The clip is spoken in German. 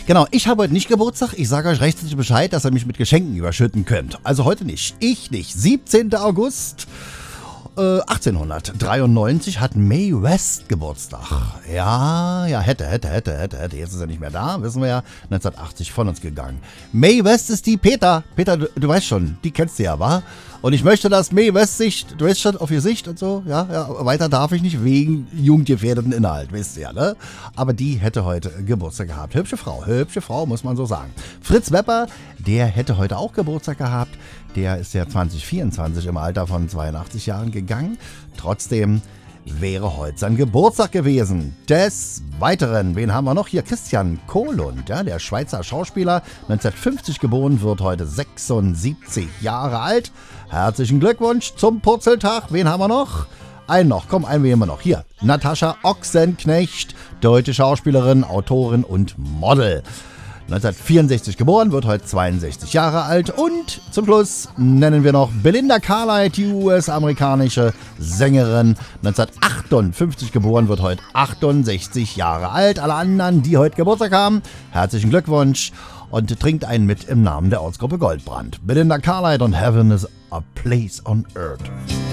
Genau, ich habe heute nicht Geburtstag. Ich sage euch rechtzeitig Bescheid, dass ihr mich mit Geschenken überschütten könnt. Also heute nicht. Ich nicht. 17. August 1893 hat Mae West Geburtstag. Ja, hätte. Jetzt ist er nicht mehr da, wissen wir ja. 1980 von uns gegangen. Mae West ist die Peter. Peter, du weißt schon, die kennst du ja, wa? Und ich möchte, dass Mae West sich, du weißt schon, auf ihr Sicht und so, ja, weiter darf ich nicht wegen jugendgefährdeten Inhalt, wisst ihr, ne? Aber die hätte heute Geburtstag gehabt. Hübsche Frau, muss man so sagen. Fritz Wepper, der hätte heute auch Geburtstag gehabt. Der ist ja 2024 im Alter von 82 Jahren gegangen. Trotzdem wäre heute sein Geburtstag gewesen. Des Weiteren, wen haben wir noch hier? Christian Kohlund, ja, der Schweizer Schauspieler, 1950 geboren, wird heute 76 Jahre alt. Herzlichen Glückwunsch zum Purzeltag. Wen haben wir noch? Einen wählen wir noch. Hier, Natascha Ochsenknecht, deutsche Schauspielerin, Autorin und Model. 1964 geboren, wird heute 62 Jahre alt. Und zum Schluss nennen wir noch Belinda Carlisle, die US-amerikanische Sängerin. 1958 geboren, wird heute 68 Jahre alt. Alle anderen, die heute Geburtstag haben, herzlichen Glückwunsch und trinkt einen mit im Namen der Ortsgruppe Goldbrand. Belinda Carlisle und Heaven is a Place on Earth.